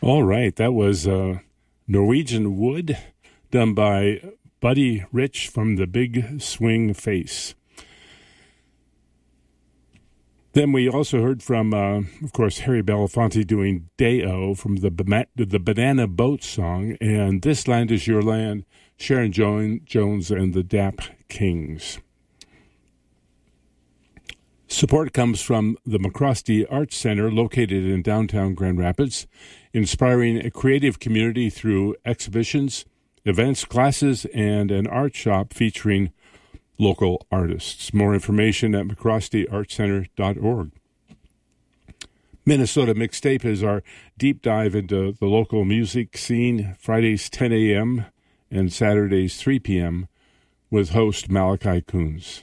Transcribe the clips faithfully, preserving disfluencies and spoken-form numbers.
All right, that was uh, Norwegian Wood, done by Buddy Rich from the Big Swing Face. Then we also heard from, uh, of course, Harry Belafonte doing Day-O from the, the Banana Boat song, and This Land Is Your Land, Sharon Jones and the Dap Kings. Support comes from the McCroskey Arts Center, located in downtown Grand Rapids, inspiring a creative community through exhibitions, events, classes, and an art shop featuring local artists. More information at mccroskey arts center dot org. Minnesota Mixtape is our deep dive into the local music scene, Fridays ten a.m. and Saturdays three p.m. with host Malachi Coons.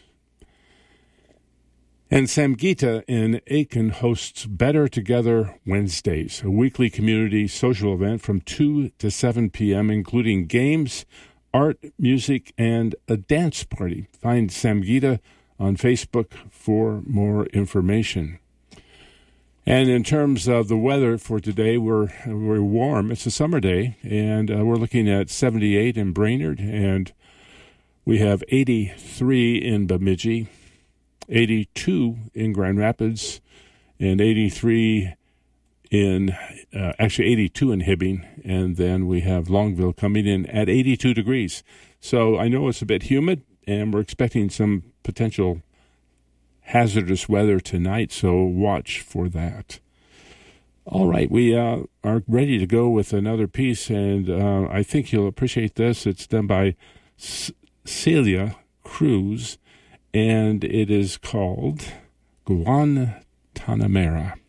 And Samgita in Aiken hosts Better Together Wednesdays, a weekly community social event from two to seven p.m., including games, art, music, and a dance party. Find Samgita on Facebook for more information. And in terms of the weather for today, we're we're warm. It's a summer day, and uh, we're looking at seventy-eight in Brainerd, and we have eighty-three in Bemidji, eighty-two in Grand Rapids, and eighty-three in, uh, actually eighty-two in Hibbing, and then we have Longville coming in at eighty-two degrees. So I know it's a bit humid, and we're expecting some potential hazardous weather tonight, so watch for that. All right, we uh, are ready to go with another piece, and uh, I think you'll appreciate this. It's done by C- Celia Cruz, and it is called Guantanamera.